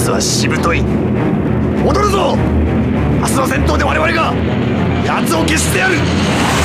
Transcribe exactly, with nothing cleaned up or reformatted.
奴はしぶとい。踊るぞ。明日の戦闘で我々が奴を消してやる。